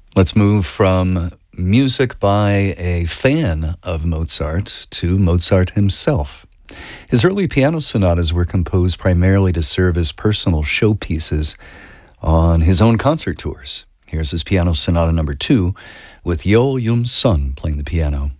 Let's move from music by a fan of Mozart to Mozart himself. His early piano sonatas were composed primarily to serve as personal showpieces on his own concert tours. Here's his piano sonata number 2 with Yeol Yum Sun playing the piano.